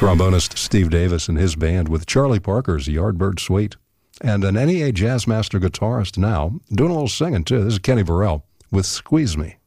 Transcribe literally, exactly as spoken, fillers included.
Trombonist Steve Davis and his band with Charlie Parker's Yardbird Suite. And an N E A Jazz Master guitarist now, doing a little singing too. This is Kenny Burrell with Squeeze Me.